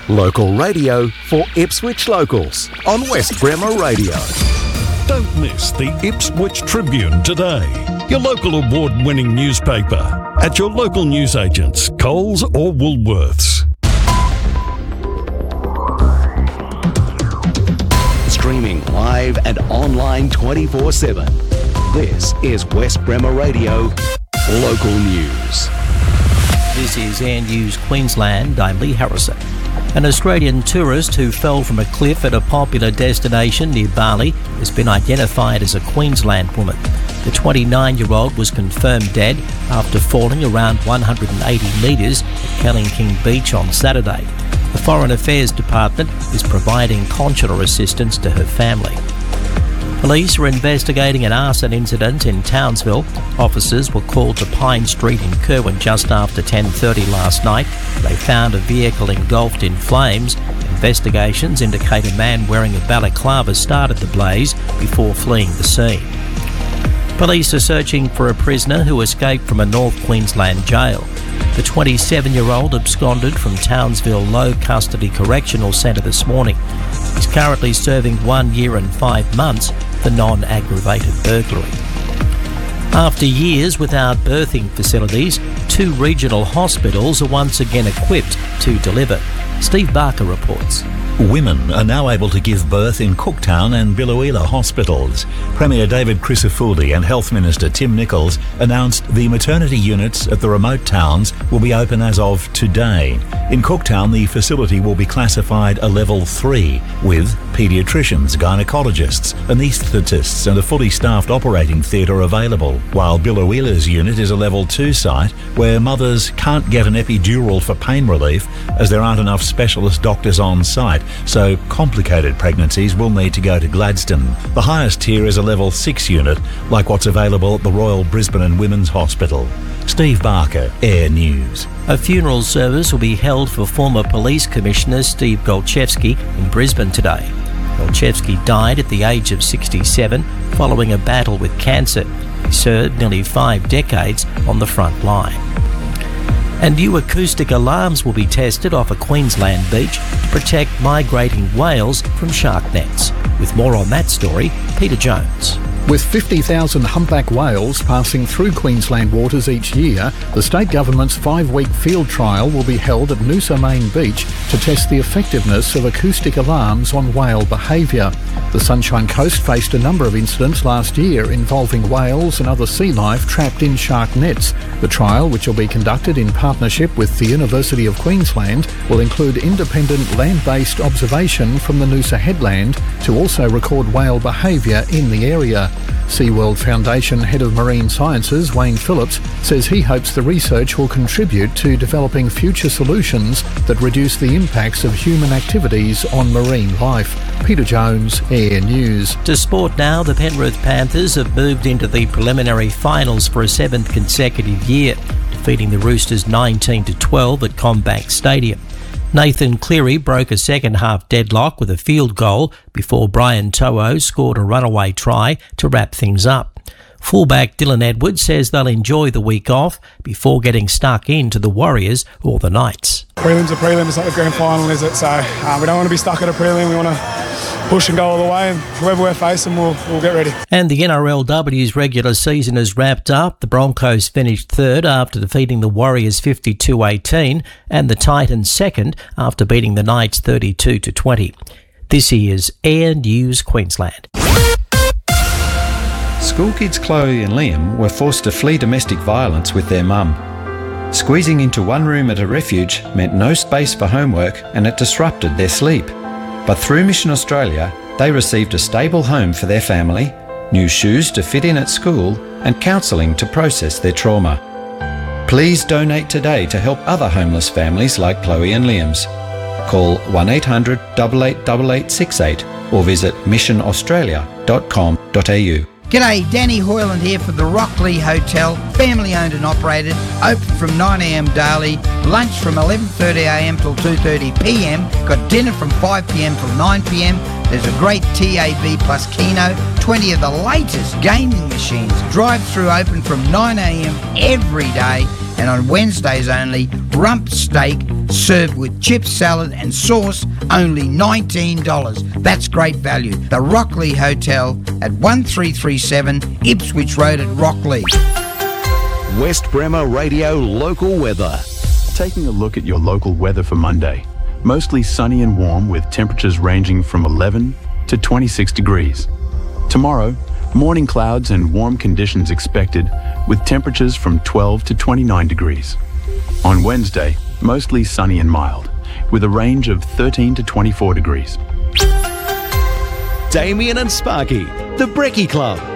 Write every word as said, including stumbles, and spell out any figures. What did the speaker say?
Local radio for Ipswich locals on West Bremer Radio. Don't miss the Ipswich Tribune today, your local award-winning newspaper, at your local newsagents, Coles or Woolworths. Streaming live and online twenty-four seven. This is West Bremer Radio Local News. This is Air News Queensland. I'm Lee Harrison. An Australian tourist who fell from a cliff at a popular destination near Bali has been identified as a Queensland woman. The twenty-nine-year-old was confirmed dead after falling around one hundred eighty metres at Kelling Beach on Saturday. The Foreign Affairs Department is providing consular assistance to her family. Police are investigating an arson incident in Townsville. Officers were called to Pine Street in Kerwin just after ten thirty last night. They found a vehicle engulfed in flames. Investigations indicate a man wearing a balaclava started the blaze before fleeing the scene. Police are searching for a prisoner who escaped from a North Queensland jail. The twenty-seven-year-old absconded from Townsville Low Custody Correctional Centre this morning. He's currently serving one year and five months for non-aggravated burglary. After years without birthing facilities, two regional hospitals are once again equipped to deliver. Steve Barker reports. Women are now able to give birth in Cooktown and Biloela hospitals. Premier David Crisafulli and Health Minister Tim Nicholls announced the maternity units at the remote towns will be open as of today. In Cooktown, the facility will be classified a level three with paediatricians, gynecologists, anaesthetists and a fully staffed operating theatre available, while Biloela's unit is a level two site where mothers can't get an epidural for pain relief as there aren't enough specialist doctors on site, so complicated pregnancies will need to go to Gladstone. The highest tier is a level six unit, like what's available at the Royal Brisbane and Women's Hospital. Steve Barker, Air News. A funeral service will be held for former Police Commissioner Steve Golchevsky in Brisbane today. Golchevsky died at the age of sixty-seven following a battle with cancer. He served nearly five decades on the front line. And new acoustic alarms will be tested off a Queensland beach to protect migrating whales from shark nets. With more on that story, Peter Jones. With fifty thousand humpback whales passing through Queensland waters each year, the state government's five-week field trial will be held at Noosa Main Beach to test the effectiveness of acoustic alarms on whale behaviour. The Sunshine Coast faced a number of incidents last year involving whales and other sea life trapped in shark nets. The trial, which will be conducted in partnership with the University of Queensland, will include independent land-based observation from the Noosa headland to also record whale behaviour in the area. SeaWorld Foundation Head of Marine Sciences, Wayne Phillips, says he hopes the research will contribute to developing future solutions that reduce the impacts of human activities on marine life. Peter Jones, Air News. To sport now, the Penrith Panthers have moved into the preliminary finals for a seventh consecutive year, defeating the Roosters nineteen to twelve at CommBank Stadium. Nathan Cleary broke a second-half deadlock with a field goal before Brian To'o scored a runaway try to wrap things up. Fullback Dylan Edwards says they'll enjoy the week off before getting stuck into the Warriors or the Knights. Prelim's a prelim, it's not the grand final, is it? So uh, we don't want to be stuck at a prelim, we want to push and go all the way, and whoever we're facing, we'll, we'll get ready. And the N R L W's regular season is wrapped up. The Broncos finished third after defeating the Warriors fifty-two eighteen, and the Titans second after beating the Knights thirty-two to twenty. This is Air News Queensland. School kids Chloe and Liam were forced to flee domestic violence with their mum. Squeezing into one room at a refuge meant no space for homework, and it disrupted their sleep. But through Mission Australia, they received a stable home for their family, new shoes to fit in at school, and counselling to process their trauma. Please donate today to help other homeless families like Chloe and Liam's. Call one eight hundred, eight eight eight eight six eight or visit mission australia dot com dot a u. G'day, Danny Hoyland here for the Rockley Hotel, family owned and operated, open from nine a m daily, lunch from eleven thirty a m till two thirty p m, got dinner from five p m till nine p m, there's a great T A B plus Keno, twenty of the latest gaming machines, drive-through open from nine a m every day, and on Wednesdays only, rump steak served with chips, salad and sauce, only nineteen dollars. That's great value. The Rockley Hotel at one three three seven Ipswich Road at Rockley. West Bremer Radio local weather. Taking a look at your local weather for Monday. Mostly sunny and warm with temperatures ranging from eleven to twenty-six degrees. Tomorrow, morning clouds and warm conditions expected with temperatures from twelve to twenty-nine degrees. On Wednesday, mostly sunny and mild with a range of thirteen to twenty-four degrees. Damien and Sparky, the Brekkie Club.